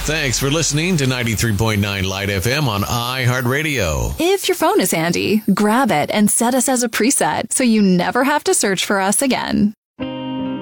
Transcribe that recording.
Thanks for listening to 93.9 Light FM on iHeartRadio. If your phone is handy, grab it and set us as a preset so you never have to search for us again.